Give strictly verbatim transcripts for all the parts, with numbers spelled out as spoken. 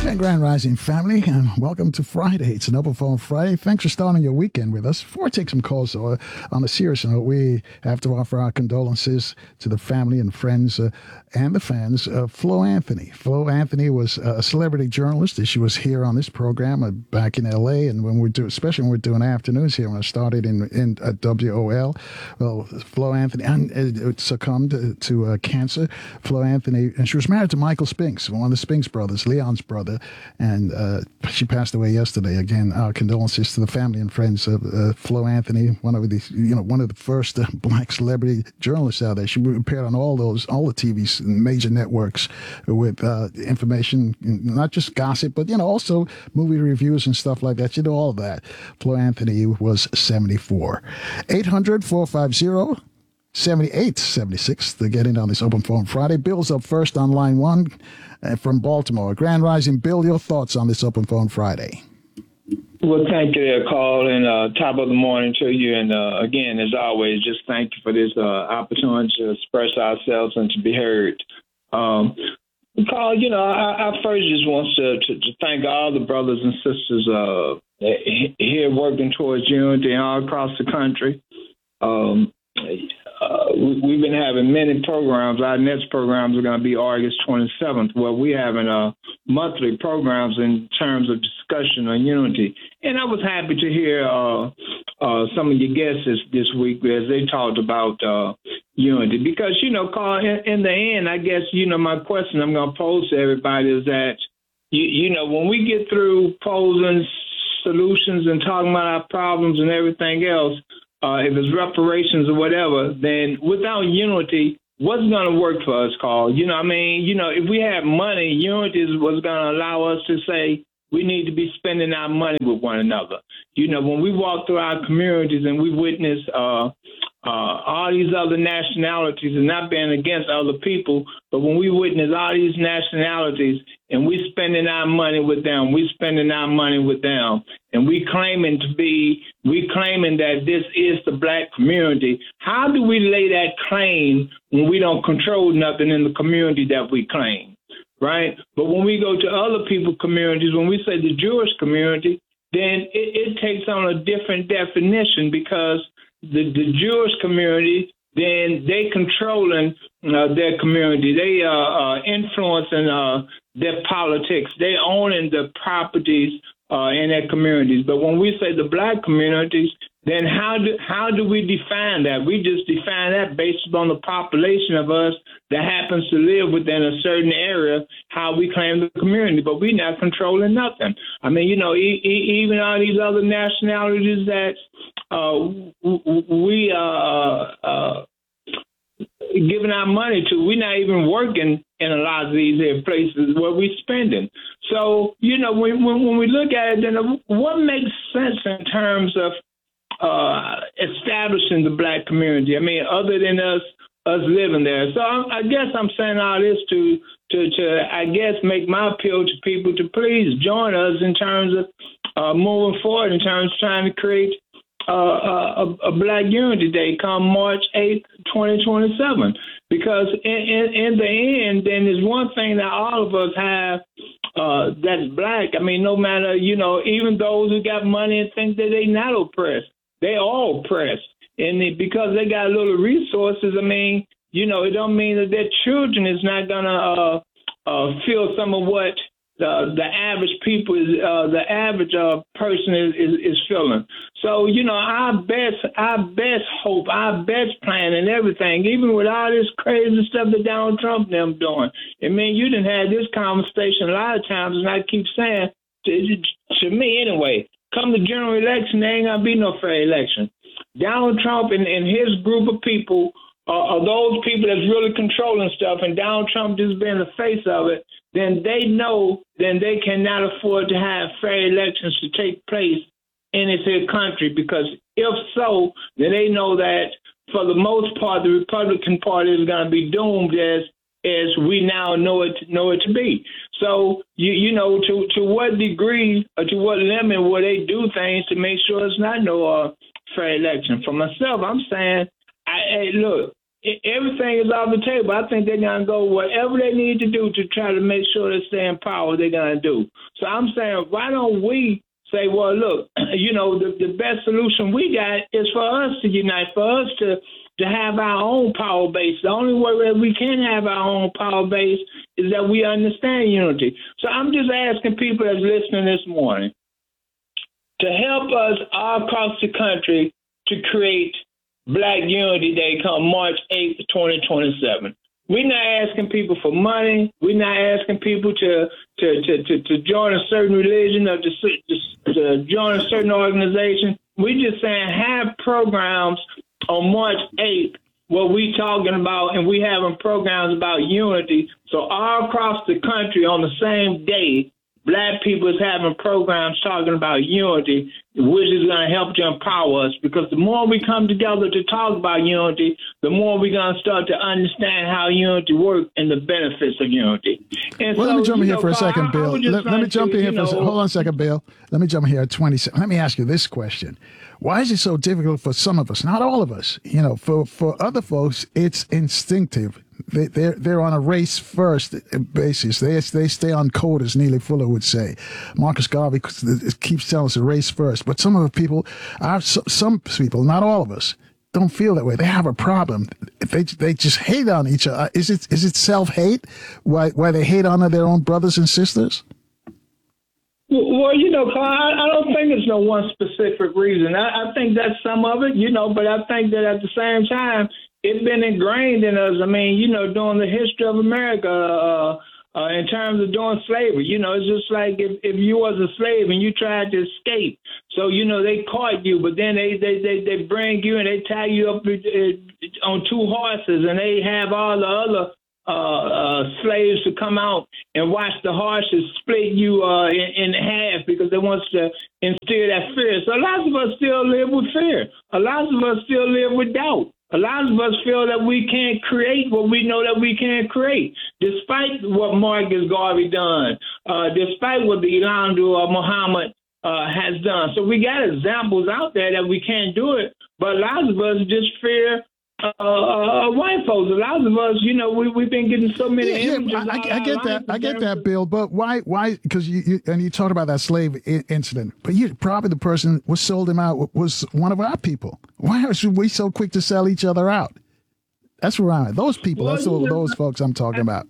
And Grand Rising family, and welcome to Friday. It's an Open Phone Friday. Thanks for starting your weekend with us. Before I take some calls, though, uh, on a serious note, we have to offer our condolences to the family and friends uh, and the fans of Flo Anthony. Flo Anthony was a celebrity journalist. She was here on this program uh, back in L A, and when we do, especially when we're doing afternoons here, when I started in in uh, W O L, well, Flo Anthony and, uh, succumbed to, to uh, cancer. Flo Anthony, and she was married to Michael Spinks, one of the Spinks brothers, Leon's brother. And uh, she passed away yesterday. Again, our condolences to the family and friends of uh, Flo Anthony, one of the you know one of the first uh, black celebrity journalists out there. She appeared on all those all the T V major networks with uh, information, not just gossip, but you know also movie reviews and stuff like that. You know all of that. Flo Anthony was seventy-four. eight hundred, four five zero seventy-eight seventy-six to get in on this Open Phone Friday. Bill's up first on line one uh, from Baltimore. Grand Rising, Bill, your thoughts on this Open Phone Friday? Well, thank you, Carl, and uh, top of the morning to you. And uh, again, as always, just thank you for this uh, opportunity to express ourselves and to be heard. Um, Carl, you know, I, I first just want to, to, to thank all the brothers and sisters uh, here working towards unity all across the country. Um, Uh, we, we've been having many programs. Our next programs are going to be August twenty-seventh, where we're having uh, monthly programs in terms of discussion on unity. And I was happy to hear uh, uh, some of your guests this, this week as they talked about uh, unity. Because, you know, Carl, in, in the end, I guess, you know, my question I'm going to pose to everybody is that, you, you know, when we get through posing solutions and talking about our problems and everything else, Uh, if it's reparations or whatever, then without unity, what's going to work for us, Carl? You know, I mean, you know, if we have money, unity is what's going to allow us to say we need to be spending our money with one another. You know, when we walk through our communities and we witness uh, uh, all these other nationalities, and not being against other people, but when we witness all these nationalities and we spending our money with them, we spending our money with them, and we claiming to be, we claiming that this is the black community. How do we lay that claim when we don't control nothing in the community that we claim, right? But when we go to other people's communities, when we say the Jewish community, then it, it takes on a different definition, because the, the Jewish community, then they controlling uh, their community. They are uh, influencing uh, their politics. They owning the properties uh, in their communities. But when we say the black communities, then how do how do we define that? We just define that based on the population of us that happens to live within a certain area, how we claim the community. But we're not controlling nothing. I mean, you know, e- e- even all these other nationalities that uh, we are uh, uh, giving our money to, we're not even working in a lot of these here places where we're spending. So, you know, when, when, when we look at it, then what makes sense in terms of uh, establishing the black community? I mean, other than us us living there. So I, I guess I'm saying all this to, to, to, I guess, make my appeal to people to please join us in terms of uh, moving forward, in terms of trying to create Uh, a, a Black Unity Day come March eighth, twenty twenty-seven. Because in, in, in the end, then there's one thing that all of us have uh, that's black. I mean, no matter, you know, even those who got money and think that they not oppressed, they all oppressed. And it, because they got little resources, I mean, you know, it don't mean that their children is not going to uh, uh, feel some of what The, the average people is uh, the average uh, person is, is, is feeling. So, you know, our best our best hope, our best plan and everything, even with all this crazy stuff that Donald Trump and them doing. I mean, you didn't have this conversation a lot of times, and I keep saying to, to me anyway, come the general election, there ain't gonna be no fair election. Donald Trump and, and his group of people are, are those people that's really controlling stuff, and Donald Trump just being the face of it. Then they know then they cannot afford to have fair elections to take place in this here country, because if so, then they know that for the most part, the Republican Party is going to be doomed as as we now know it know it to be. So, you you know, to, to what degree or to what limit will they do things to make sure it's not no uh, fair election? For myself, I'm saying, I, hey, look, everything is off the table. I think they're going to go whatever they need to do to try to make sure they stay in power, they're going to do. So I'm saying, why don't we say, well, look, you know, the, the best solution we got is for us to unite, for us to, to have our own power base. The only way that we can have our own power base is that we understand unity. So I'm just asking people that's listening this morning to help us all across the country to create Black Unity Day come March eighth, twenty twenty-seven. We're not asking people for money. We're not asking people to to, to, to, to join a certain religion or to, to, to join a certain organization. We're just saying have programs on March eighth where we talking about and we having programs about unity. So all across the country on the same day, Black people is having programs talking about unity, which is going to help to empower us, because the more we come together to talk about unity, the more we're going to start to understand how unity works and the benefits of unity. And well, so, let me jump in here know, for a Carl, second, I, Bill. I Let, let me like jump to, in here for know, a second. Hold on a second, Bill. Let me jump in here at twenty seconds. Let me ask you this question. Why is it so difficult for some of us, not all of us? You know, for, for other folks, it's instinctive. They, they're they're on a race first basis. They they stay on code, as Neely Fuller would say. Marcus Garvey keeps telling us a race first. But some of the people, are, some people, not all of us, don't feel that way. They have a problem. They they just hate on each other. Is it is it self-hate? Why why they hate on their own brothers and sisters? Well, you know, Carl, I, I don't think it's no one specific reason. I, I think that's some of it, you know, but I think that at the same time, it's been ingrained in us. I mean, you know, during the history of America, uh, uh, in terms of doing slavery, you know, it's just like if, if you was a slave and you tried to escape. So, you know, they caught you, but then they, they, they, they bring you and they tie you up uh, on two horses, and they have all the other uh, uh, slaves to come out and watch the horses split you uh, in, in half because they want to instill that fear. So a lot of us still live with fear. A lot of us still live with doubt. A lot of us feel that we can't create what we know that we can't create, despite what Marcus Garvey done, uh, despite what the Elandu or Muhammad uh, has done. So we got examples out there that we can't do it, but a lot of us just fear uh, uh, white folks. A lot of us, you know, we, we've been getting so many yeah, images. Yeah, I, I, I get that. I get that, Bill. But why? Why? Because you, you and you talk about that slave I- incident. But you probably the person who sold him out was one of our people. Why are we so quick to sell each other out? That's where I'm at. Those people. Well, that's all, those folks I'm talking about.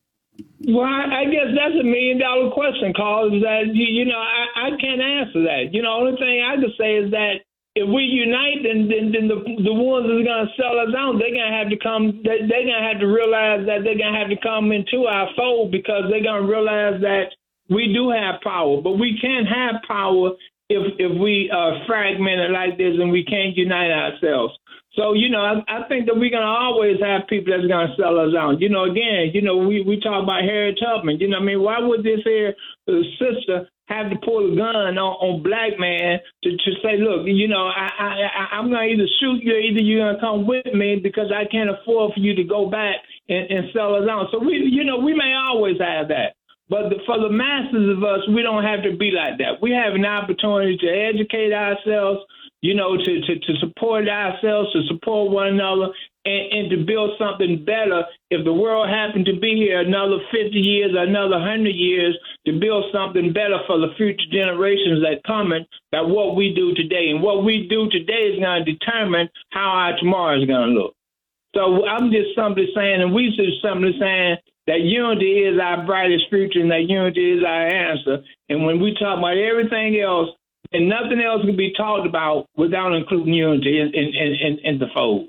Well, I guess that's a million dollar question, Carl. Is that you, you know I, I can't answer that. You know, only thing I can say is that if we unite, then then, then the the ones that are going to sell us out, they're going to have to come. They, they're going to have to realize that they're going to have to come into our fold, because they're going to realize that we do have power, but we can't have power if if we are fragmented like this and we can't unite ourselves. So, you know, I, I think that we're going to always have people that's going to sell us out. You know, again, you know, we, we talk about Harriet Tubman. You know what I mean? Why would this here uh, sister have to pull a gun on, on black man to, to say, look, you know, I, I, I, I'm going to either shoot you or either you're going to come with me, because I can't afford for you to go back and, and sell us out. So, we, you know, we may always have that. But the, for the masses of us, we don't have to be like that. We have an opportunity to educate ourselves, you know, to, to, to support ourselves, to support one another, and, and to build something better. If the world happened to be here another fifty years, another one hundred years, to build something better for the future generations that coming, that what we do today. And what we do today is going to determine how our tomorrow is going to look. So I'm just simply saying, and we just simply saying, that unity is our brightest future and that unity is our answer. And when we talk about everything else, and nothing else can be talked about without including unity in, in, in, in the fold.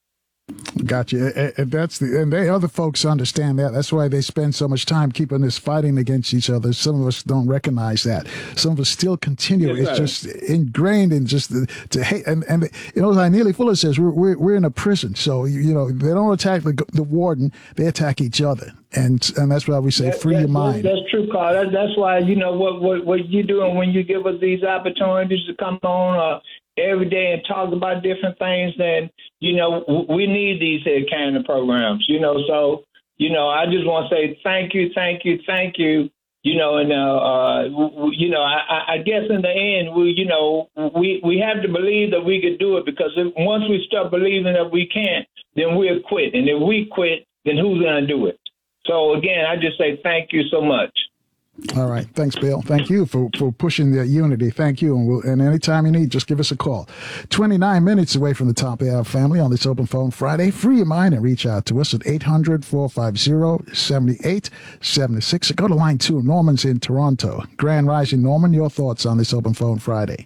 Gotcha. And that's the and they other folks understand that. That's why they spend so much time keeping us fighting against each other. Some of us don't recognize that. Some of us still continue. Yes, it's just ingrained in just the, to hate. And and you know, like Neely Fuller says, we're we're, we're in a prison. So you know, they don't attack the, the warden; they attack each other. And and that's why we say, that, free that, your mind. That's true, Carl. That, that's why, you know, what, what, what you're doing when you give us these opportunities to come on uh, every day and talk about different things, then, you know, we need these here kind of programs, you know. So, you know, I just want to say thank you, thank you, thank you You know, and uh, uh, w- you know, I, I guess in the end, we, you know, we we have to believe that we could do it, because if, once we start believing that we can't, then we'll quit. And if we quit, then who's going to do it? So again, I just say thank you so much. All right. Thanks, Bill. Thank you for, for pushing the unity. Thank you. And, we'll, and anytime you need, just give us a call. twenty-nine minutes away from the top of our family on this Open Phone Friday. Free your mind and reach out to us at eight hundred, four five zero, seven eight seven six. Go to line two. Norman's in Toronto. Grand Rising, Norman, your thoughts on this Open Phone Friday?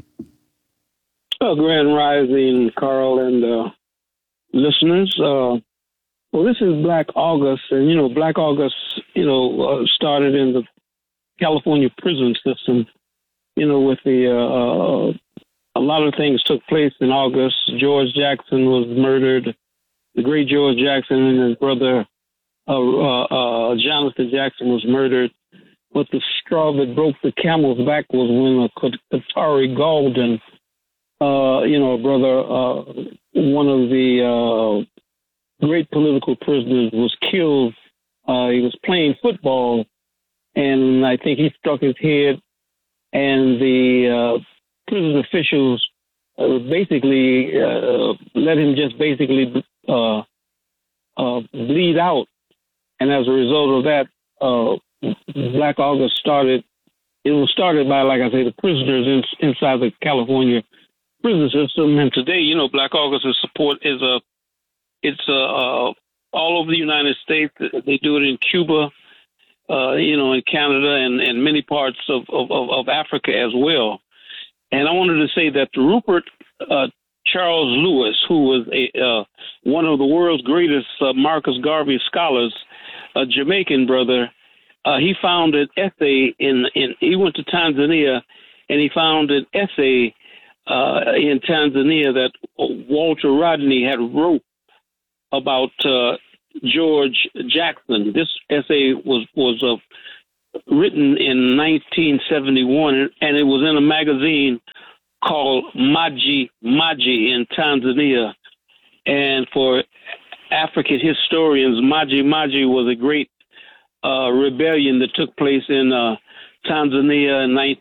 Oh, Grand Rising, Carl, and uh, listeners. Uh, well, this is Black August, and, you know, Black August, you know, uh, started in the California prison system, you know, with the, uh, a lot of things took place in August. George Jackson was murdered. The great George Jackson and his brother, uh, uh, uh, Jonathan Jackson, was murdered. But the straw that broke the camel's back was when a Qatari Golden, uh, you know, brother, uh, one of the uh, great political prisoners, was killed. Uh, he was playing football, and I think he struck his head, and the uh, prison officials uh, basically uh, let him just basically uh, uh, bleed out. And as a result of that, uh, Black August started. It was started by, like I say, the prisoners in, inside the California prison system. And today, you know, Black August is support is a it's a, uh, all over the United States. They do it in Cuba. Uh, you know, in Canada and, and many parts of, of, of Africa as well. And I wanted to say that Rupert uh, Charles Lewis, who was a uh, one of the world's greatest uh, Marcus Garvey scholars, a Jamaican brother, uh, he found an essay in, in, he went to Tanzania, and he found an essay uh, in Tanzania that Walter Rodney had wrote about uh, George Jackson. This essay was was uh, written in nineteen seventy-one, and it was in a magazine called Maji Maji in Tanzania. And for African historians, Maji Maji was a great uh, rebellion that took place in uh, Tanzania in